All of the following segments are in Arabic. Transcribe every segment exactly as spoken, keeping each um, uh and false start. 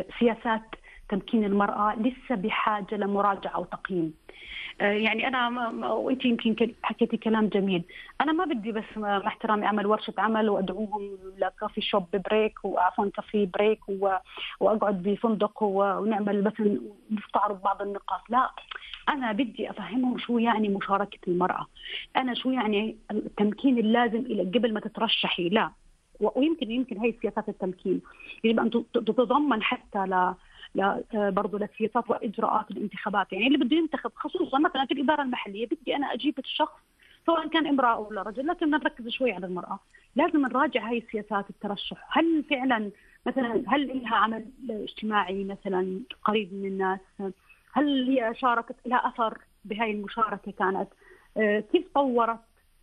سياسات تمكين المرأة لسه بحاجة لمراجعة وتقييم. يعني أنا وأنت يمكن حكيتي كلام جميل، أنا ما بدي بس مع احترامي أعمل ورشة عمل وأدعوهم لكافي شوب بريك وعفوا كافي بريك وأقعد بفندق ونعمل مثلا نستعرض بعض النقاط. لا، أنا بدي أفهمهم شو يعني مشاركة المرأة، أنا شو يعني التمكين اللازم إلى قبل ما تترشحي. لا، ويمكن يمكن هي سياسات التمكين يجب أن تتضمن حتى ل لا برضه للسياسات واجراءات الانتخابات. يعني اللي بده ينتخب خصوصا مثلا في الاداره المحليه بدي انا اجيب الشخص سواء كان امراه او رجل، لكن نركز شوي على المراه. لازم نراجع هاي السياسات الترشح، هل فعلا مثلا هل لها عمل اجتماعي مثلا قريب من الناس، هل هي شاركت لها اثر بهاي المشاركه كانت، كيف طورت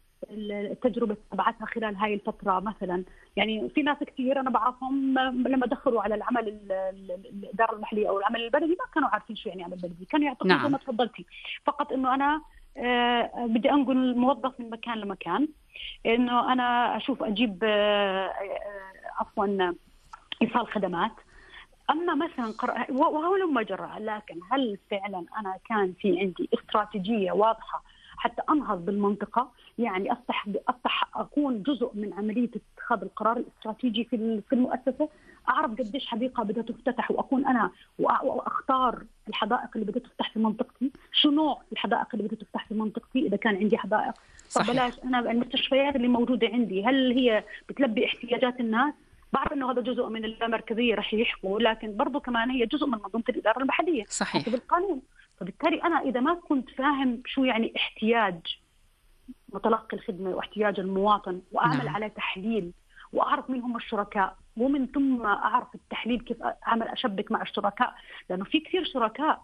التجربة تبعتها خلال هاي الفترة مثلا. يعني في ناس كثير أنا بعرفهم لما دخلوا على العمل الإدارة المحلية أو العمل البلدي ما كانوا عارفين شو يعني عمل بلدي، كانوا يعتقدوا زي نعم. ما تفضلتي فقط إنه أنا آه بدي أنقل الموظف من مكان لمكان، إنه أنا أشوف أجيب آه عفوا إيصال خدمات. أما مثلا قرأ وهو لما جرى، لكن هل فعلا أنا كان في عندي استراتيجية واضحة حتى أنهض بالمنطقة، يعني أفتح أفتح أكون جزء من عملية اتخاذ القرار الاستراتيجي في في المؤسسة، أعرف قديش حديقة بدها تفتتح وأكون أنا وأختار الحدائق اللي بدها تفتح في منطقتي، شو نوع الحدائق اللي بدها تفتح في منطقتي إذا كان عندي حدائق. طب بلاش أنا المستشفيات اللي موجودة عندي هل هي بتلبي احتياجات الناس؟ بعرف انه هذا جزء من اللامركزيه رح يحكوا، لكن برضه كمان هي جزء من منظومه الاداره المحليه حسب القانون. فبالتالي انا اذا ما كنت فاهم شو يعني احتياج متلقي الخدمه واحتياج المواطن واعمل نعم. على تحليل واعرف مين هم الشركاء، ومن ثم اعرف التحليل كيف اعمل اشبك مع الشركاء، لانه في كثير شركاء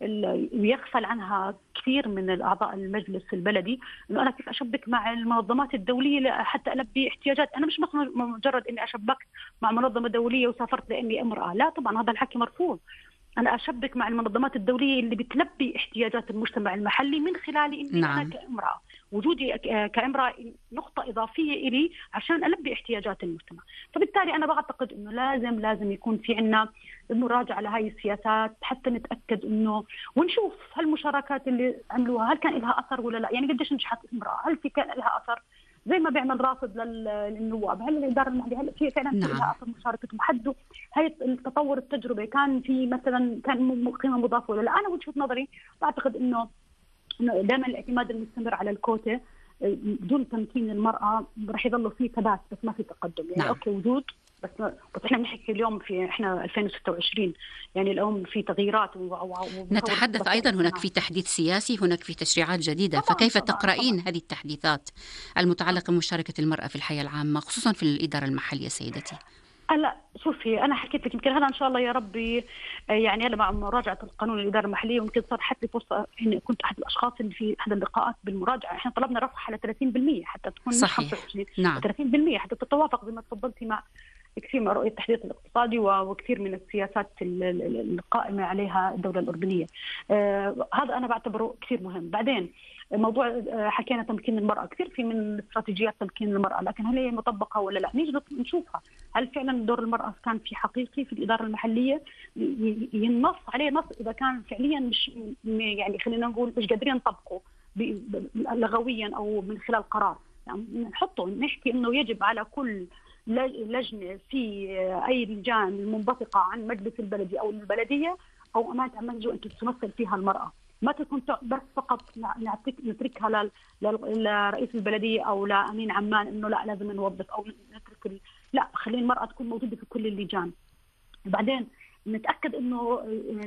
يغفل عنها كثير من الأعضاء المجلس البلدي، إنه أنا كيف أشبك مع المنظمات الدولية حتى ألبي احتياجات. أنا مش مجرد إني أشبك مع منظمة دولية وسافرت لأني امرأة، لا طبعا هذا الحكي مرفوض. أنا أشبك مع المنظمات الدولية اللي بتلبي احتياجات المجتمع المحلي من خلالي إني نعم. أنا كامرأة وجودي كامرأة نقطة إضافية إلي عشان ألبي احتياجات المجتمع. فبالتالي أنا بعتقد إنه لازم لازم يكون في عنا المراجعة لهاي السياسات حتى نتأكد إنه ونشوف هالمشاركات اللي عملوها هل كان لها أثر ولا لا. يعني قديش نجحت امرأة، هل في كان لها أثر زي ما بيعمل راصد للنواب، هل الإدارة المحلية هل في فعلا نعم. لها أثر مشاركتهم، حدوا هاي التطور التجربة كان في مثلا كان قيمة مضافة ولا لا. أنا وجهة نظري بعتقد إنه دائما الاعتماد المستمر على الكوتا بدون تمكين المرأة رح يظل فيه ثبات بس ما في تقدم. يعني نعم. أوكي وجود بس بس احنا بنحكي اليوم في احنا ألفين وستة وعشرين، يعني اليوم في تغييرات و... نتحدث ايضا هناك في تحديث سياسي، هناك في تشريعات جديده، طبعاً فكيف طبعاً تقرأين طبعاً. هذه التحديثات المتعلقه بمشاركه المرأة في الحياه العامه خصوصا في الاداره المحليه سيدتي؟ هلا شوفي انا حكيت لك يمكن هذا ان شاء الله يا ربي، يعني هلا مع مراجعه القانون الاداره المحليه ويمكن صار حتى فرصه اني كنت احد الاشخاص اللي في احد اللقاءات بالمراجعه، احنا طلبنا رفعها ل ثلاثين بالمئة حتى تكون صحيح. مش خمسة وعشرين نعم. ثلاثين بالمئة حتى تتوافق زي ما تفضلتي مع كثير من رؤيه التحديث الاقتصادي وكثير من السياسات القائمه عليها الدوله الاردنيه. آه هذا انا بعتبره كثير مهم. بعدين موضوع حكينا تمكين المرأة، كثير في من استراتيجيات تمكين المرأة، لكن هل هي مطبقة ولا لا؟ نيجي نشوفها هل فعلا دور المرأة كان في حقيقي في الإدارة المحلية ينص عليه نص إذا كان فعليا مش يعني خلينا نقول مش قادرين نطبقه لغويا أو من خلال قرار، يعني نحطه نحكي إنه يجب على كل لجنة في أي لجان منبثقة عن مجلس البلدي أو البلدية أو أمانة عمل أن تمثل فيها المرأة، ما تكون بس فقط نتركها لرئيس البلدية أو لأمين عمان إنه لا لازم نوظف أو نترك ال... لا خلي المرأة تكون موجودة في كل اللجان. بعدين نتأكد إنه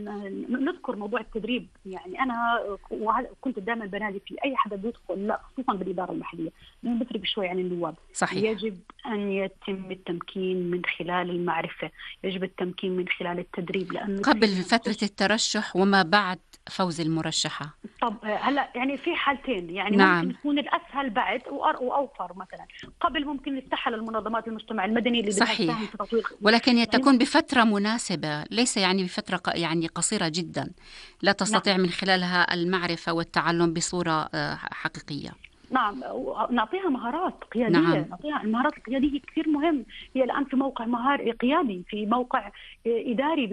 نذكر موضوع التدريب. يعني أنا كنت دائما بنادي في أي حدا بيدخل لا خصوصا بالإدارة المحلية لأنه بفرق شوي عن النواب. صحيح. يجب أن يتم التمكين من خلال المعرفة، يجب التمكين من خلال التدريب لأنه قبل فترة الترشح وما بعد فوز المرشحة. طب هلا يعني في حالتين، يعني نعم. ممكن يكون الأسهل بعد وأوفر. مثلا قبل ممكن نفتحها للمنظمات المجتمع المدني اللي بدها تساهم في تطوير، ولكن يعني تكون بفترة مناسبة ليس يعني بفترة يعني قصيرة جدا لا تستطيع نعم. من خلالها المعرفة والتعلم بصورة حقيقية. نعم نعطيها مهارات قيادية. نعم. نعطيها المهارات القيادية كثير مهم. هي الآن في موقع مهاري قيادي، في موقع إداري